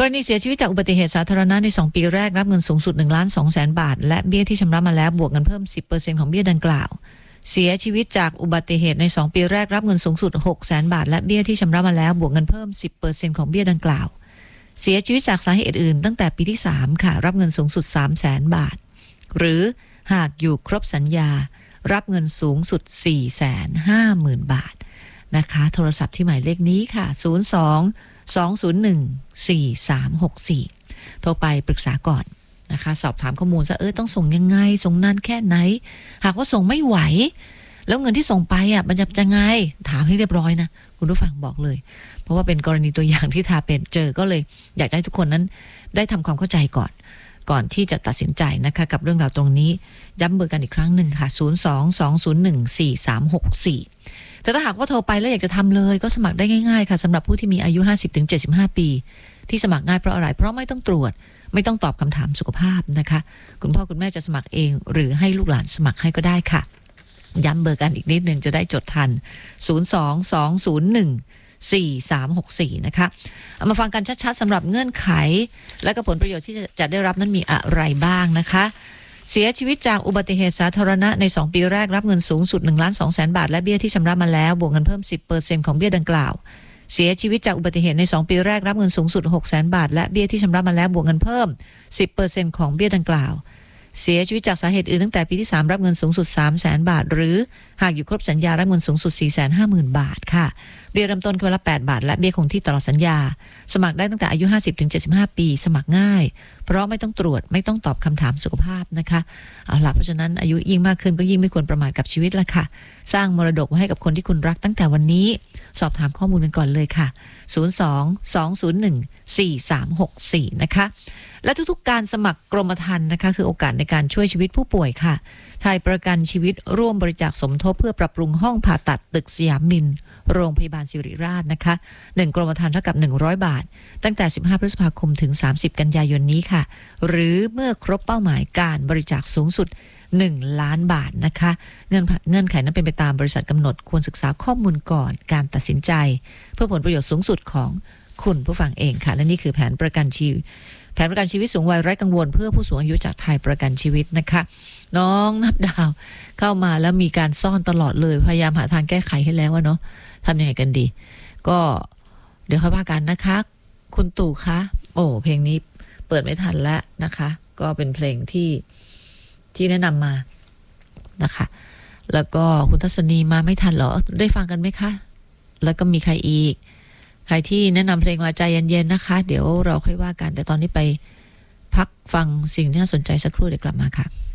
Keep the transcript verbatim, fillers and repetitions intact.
รณีเสียชีวิตจากอุบัติเหตุสาธารณะในสองปีแรกรับเงินสูงสุด หนึ่งล้านสองแสน บาทและเบี้ยที่ชำระมาแล้วบวกเงินเพิ่ม สิบเปอร์เซ็นต์ ของเบี้ยดังกล่าวเสียชีวิตจากอุบัติเหตุในสองปีแรกรับเงินสูงสุด หกแสน บาทและเบี้ยที่ชำระมาแล้วบวกเงินเพิ่ม สิบเปอร์เซ็นต์ ของเบี้ยดังกล่าวเสียชีวิตจากสาเหตุอื่นตั้งแต่ปีที่สามค่ะรับเงินสูงสุด สามแสน บาทหรือหากอยู่ครบสัญญารับเงินสูงสุด สี่แสนห้าหมื่น บาทนะคะโทรศัพท์ที่หมายเลขนี้ค่ะศูนย์ สอง สอง ศูนย์ หนึ่ง สี่ สาม หก สี่โทรไปปรึกษาก่อนนะคะสอบถามข้อมูลซะเออต้องส่งยังไงส่งนานแค่ไหนหากว่าส่งไม่ไหวแล้วเงินที่ส่งไปอ่ะมันจะจะไงถามให้เรียบร้อยนะคุณผู้ฟังบอกเลยเพราะว่าเป็นกรณีตัวอย่างที่ทาเป็นเจอก็เลยอยากให้ทุกคนนั้นได้ทำความเข้าใจก่อนก่อนที่จะตัดสินใจนะคะกับเรื่องราวตรงนี้ย้ำเบอร์กันอีกครั้งหนึ่งค่ะศูนย์ สอง สอง ศูนย์ หนึ่ง สี่ สาม หก สี่แต่ถ้าหากว่าโทรไปแล้วอยากจะทำเลยก็สมัครได้ง่ายๆค่ะสำหรับผู้ที่มีอายุ ห้าสิบถึงเจ็ดสิบห้า ปีที่สมัครง่ายเพราะอะไรเพราะไม่ต้องตรวจไม่ต้องตอบคำถามสุขภาพนะคะคุณพ่อคุณแม่จะสมัครเองหรือให้ลูกหลานสมัครให้ก็ได้ค่ะย้ำเบอร์กันอีกนิดนึงจะได้จดทันศูนย์ สอง สอง ศูนย์ หนึ่ง สี่ สาม หก สี่นะคะเอามาฟังกันชัดๆสำหรับเงื่อนไขและก็ผลประโยชน์ที่จะได้รับนั้นมีอะไรบ้างนะคะเสียชีวิตจากอุบัติเหตุสาธารณะในสองปีแรกรับเงินสูงสุด หนึ่งล้านสองแสน บาทและเบี้ยที่ชำระมาแล้วบวกเงินเพิ่ม สิบเปอร์เซ็นต์ ของเบี้ยดังกล่าวเสียชีวิตจากอุบัติเหตุในสองปีแรกรับเงินสูงสุด หกแสน บาทและเบี้ยที่ชำระมาแล้วบวกเงินเพิ่ม สิบเปอร์เซ็นต์ ของเบี้ยดังกล่าวเสียชีวิตจากสาเหตุอื่นตั้งแต่ปีที่สามรับเงินสูงสุด สามแสน บาทหรือหากอยู่ครบสัญญารับเงินสูงสุด สี่แสนห้าหมื่น บาทค่ะเบี้ยเริ่มต้นคนละแปดบาทและเบี้ยคงที่ตลอดสัญญาสมัครได้ตั้งแต่อายุ ห้าสิบถึงเจ็ดสิบห้า ปีสมัครง่ายเพราะไม่ต้องตรวจไม่ต้องตอบคำถามสุขภาพนะคะเอาล่ะเพราะฉะนั้นอายุยิ่งมากขึ้นก็ยิ่งไม่ควรประมาทกับชีวิตละค่ะสร้างมรดกไว้ให้กับคนที่คุณรักตั้งแต่วันนี้สอบถามข้อมูลกันก่อนเลยค่ะศูนย์ สอง สอง ศูนย์ หนึ่ง สี่ สาม หก สี่นะคะและทุกๆการสมัครกรมธรรม์นะคะคือโอกาสในการช่วยชีวิตผู้ป่วยค่ะไทยประกันชีวิตร่วมบริจาคสมทบเพื่อปรับปรุงห้องผ่าตัดตึกสยามมินโรงพยาบาลศิริราชนะคะหนึ่งกรมธรรม์เท่ากับหนึ่งร้อยบาทตั้งแต่สิบห้าพฤษภาคมถึงสามสิบกันยายนนี้ค่ะหรือเมื่อครบเป้าหมายการบริจาคสูงสุดหนึ่งล้านบาทนะคะเงื่อนเงื่อนไขนั้นเป็นไปตามบริษัทกำหนดควรศึกษาข้อมูลก่อนการตัดสินใจเพื่อผลประโยชน์สูงสุดของคุณผู้ฟังเองค่ะและนี่คือแผนประกันชีวิตแผนประกันชีวิตสูงวัยไร้กังวลเพื่อผู้สูงอายุจากไทยประกันชีวิตนะคะน้องนับดาวเข้ามาแล้วมีการซ่อนตลอดเลยพยายามหาทางแก้ไขให้แล้วว่าเนาะทำยังไงกันดีก็เดี๋ยวค่อยว่ากันนะคะคุณตู่คะโอ้เพลงนี้เปิดไม่ทันแล้วนะคะก็เป็นเพลงที่ที่แนะนำมานะคะแล้วก็คุณทัศนีมาไม่ทันเหรอได้ฟังกันไหมคะแล้วก็มีใครอีกใครที่แนะนำเพลงมาใจเย็นๆนะคะเดี๋ยวเราค่อยว่ากันแต่ตอนนี้ไปพักฟังสิ่งที่น่าสนใจสักครู่เดี๋ยวกลับมาค่ะ